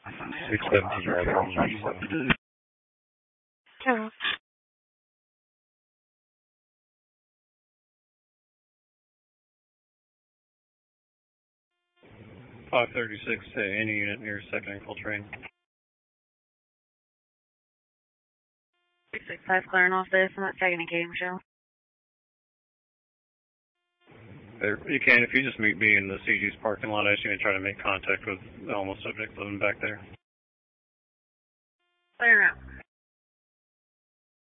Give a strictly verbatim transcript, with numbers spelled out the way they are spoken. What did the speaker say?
six seventeen. Hello. five thirty-six to any unit near second ankle train. six six five clearing off this. I'm not taking a game show. There, you can, if you just meet me in the C G's parking lot, I ask you to try to make contact with the almost subject living back there. Clear out.